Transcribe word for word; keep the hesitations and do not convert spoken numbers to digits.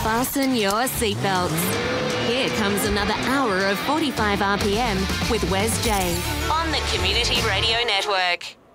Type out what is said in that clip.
Fasten your seatbelts. Here comes another hour of forty-five R P M with Wes J on the Community Radio Network.